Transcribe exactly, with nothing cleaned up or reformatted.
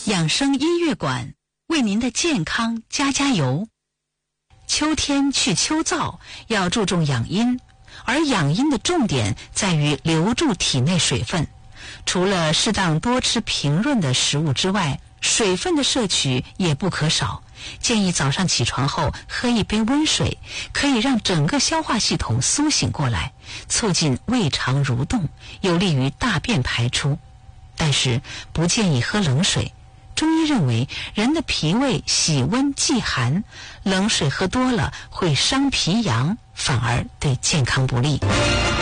养生音乐馆为您的健康加加油。秋天去秋燥，要注重养阴，而养阴的重点在于留住体内水分。除了适当多吃平润的食物之外，水分的摄取也不可少。建议早上起床后喝一杯温水，可以让整个消化系统苏醒过来，促进胃肠蠕动，有利于大便排出。但是不建议喝冷水。中医认为，人的脾胃喜温忌寒，冷水喝多了会伤脾阳，反而对健康不利。